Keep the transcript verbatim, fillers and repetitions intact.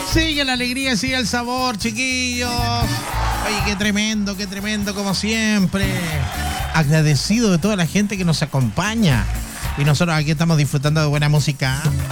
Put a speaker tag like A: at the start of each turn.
A: Sigue la alegría, sigue el sabor, chiquillos. Oye, qué tremendo, qué tremendo, como siempre. Agradecido de toda la gente que nos acompaña. Y nosotros aquí estamos disfrutando de buena música.